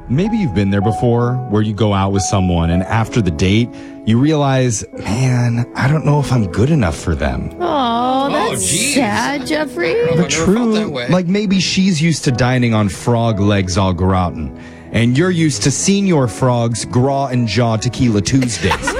Maybe you've been there before, where you go out with someone and after the date, you realize, man, I don't know if I'm good enough for them. Oh, that's sad, Jeffrey. But true, like maybe she's used to dining on frog legs au gratin, and you're used to Senior Frog's Gras and Jaw Tequila Tuesdays.